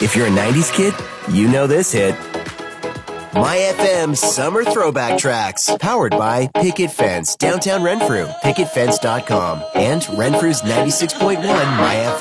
If you're a 90s kid, you know this hit. My FM Summer Throwback Tracks, powered by Picket Fence, downtown Renfrew, picketfence.com, and Renfrew's 96.1 My FM.